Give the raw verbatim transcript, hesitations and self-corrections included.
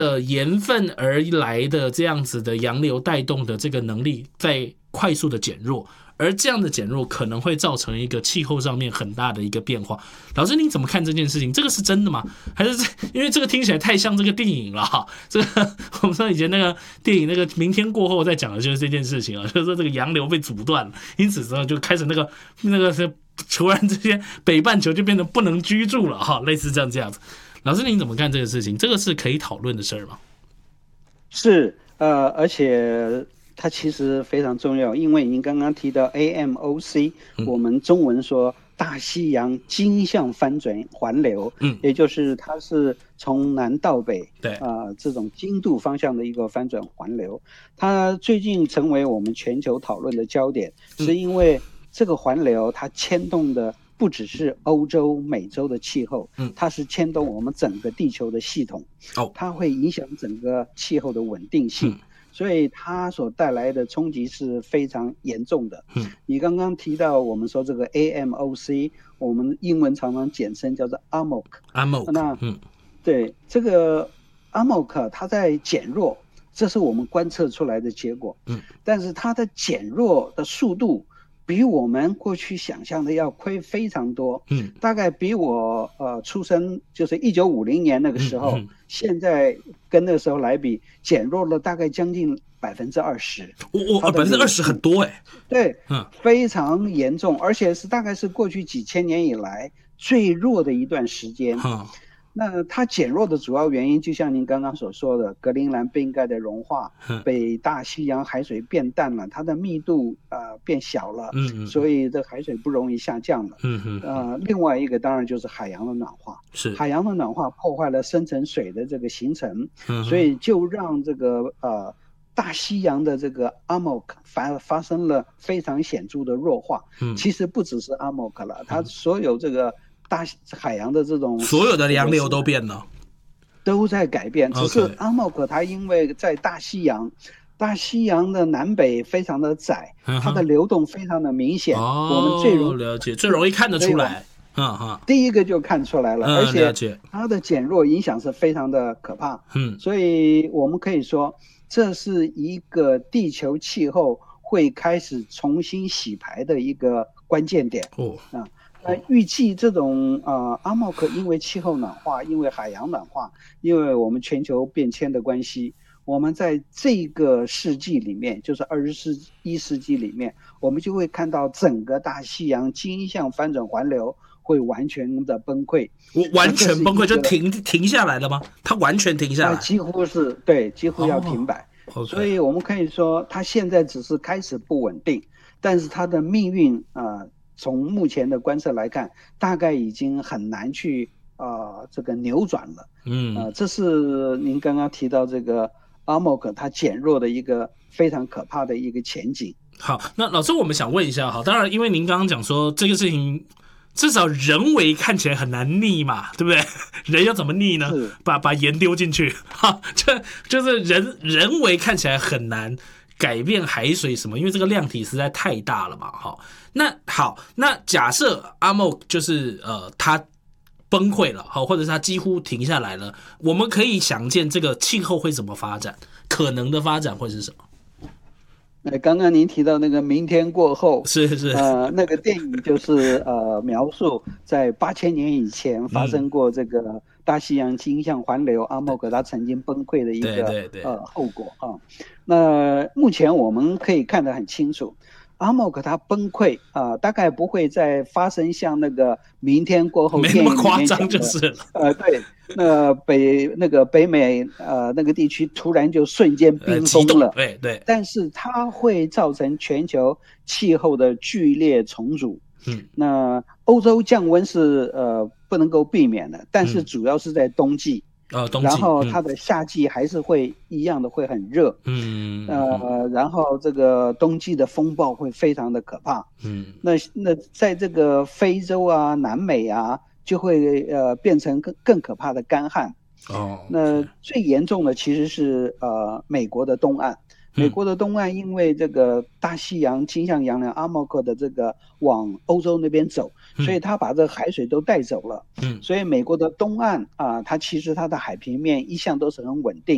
呃盐分而来的这样子的洋流带动的这个能力在快速的减弱，而这样的减弱可能会造成一个气候上面很大的一个变化。老师，您怎么看这件事情？这个是真的吗？还是因为这个听起来太像这个电影了哈？这个我们说以前那个电影那个明天过后在讲的就是这件事情啊，就是说这个洋流被阻断了，因此之后就开始那个那个是突然之间北半球就变得不能居住了哈，类似这样这样子。老师，您怎么看这个事情？这个是可以讨论的事儿吗？ 是，呃，而且它其实非常重要，因为您刚刚提到 A M O C，、嗯、我们中文说大西洋经向翻转环流，嗯，也就是它是从南到北， 对， 啊、呃，这种经度方向的一个翻转环流，它最近成为我们全球讨论的焦点，嗯、是因为这个环流它牵动的不只是欧洲、美洲的气候，嗯，它是牵动我们整个地球的系统，哦，它会影响整个气候的稳定性，嗯、所以它所带来的冲击是非常严重的。嗯，你刚刚提到我们说这个 A M O C， 我们英文常常简称叫做 A M O C。A M O C， 那嗯， 对这个 A M O C 它在减弱，这是我们观测出来的结果。嗯，但是它的减弱的速度比我们过去想象的要快非常多，嗯，大概比我呃出生就是一九五零年那个时候，嗯嗯、现在跟那个时候来比，减弱了大概将近百分之二十。 我我百分之二十很多哎、欸， 对，嗯，非常严重，而且是大概是过去几千年以来最弱的一段时间。嗯，那它减弱的主要原因，就像您刚刚所说的，格陵兰冰盖的融化，北大西洋海水变淡了，它的密度呃变小了，嗯，所以这海水不容易下降了。嗯嗯。呃，另外一个当然就是海洋的暖化，是海洋的暖化破坏了深层水的这个形成，嗯，所以就让这个呃大西洋的这个 A M O C 发发生了非常显著的弱化。嗯，其实不只是 A M O C 了，它所有这个大海洋的这种所有的洋流都变了， 都在改变。只是 A M O C 它因为在大西洋，大西洋的南北非常的窄，它的流动非常的明显。哦，我们最容易了解，最容易看得出来。嗯嗯， 第一个就看出来了，嗯、而且它的减弱影响是非常的可怕。嗯，所以我们可以说，这是一个地球气候会开始重新洗牌的一个关键点。哦，啊。那预计这种呃 A M O C 因为气候暖化，因为海洋暖化，因为我们全球变迁的关系，我们在这个世纪里面，就是二十一世纪里面，我们就会看到整个大西洋经向翻转环流会完全的崩溃。 完全崩溃就停停下来了吗？它完全停下来？ 几乎是对，几乎要停摆。哦 okay. 所以我们可以说，它现在只是开始不稳定，但是它的命运啊。呃从目前的观测来看，大概已经很难去呃这个扭转了。嗯，呃，这是您刚刚提到这个 A M O C 它减弱的一个非常可怕的一个前景。 好，那老师我们想问一下，好，当然因为您刚刚讲说这个事情至少人为看起来很难逆嘛，对不对？人要怎么逆呢？把把盐丢进去，哈，就就是人人为看起来很难改变海水什么，因为这个量体实在太大了嘛，哈。那好，那假设 A M O C 就是呃它崩溃了，好，或者是它几乎停下来了，我们可以想见这个气候会怎么发展，可能的发展会是什么？ 呃，刚刚您提到那个明天过后， 是是， 呃，那个电影就是呃描述在八千年以前发生过这个大西洋经向环流 A M O C 它曾经崩溃的一个对对对呃后果啊。那目前我们可以看得很清楚。A M O C 它崩溃啊、呃，大概不会再发生像那个明天过后电影里面讲的， 没那么夸张就是了。 呃，对，那北那个北美呃那个地区突然就瞬间冰封了， 呃、对对。 但是它会造成全球气候的剧烈重组。嗯，那欧洲降温是呃不能够避免的，但是主要是在冬季。 呃、冬季， 然后它的夏季还是会一样的会很热，嗯，呃，然后这个冬季的风暴会非常的可怕，嗯，那那在这个非洲啊、南美啊，就会呃变成更更可怕的干旱，哦，那最严重的其实是呃美国的东岸。美国的东岸因为这个大西洋经向洋流 A M O C 的这个往欧洲那边走，所以它把这个海水都带走了。嗯，所以美国的东岸啊，它其实它的海平面一向都是很稳定。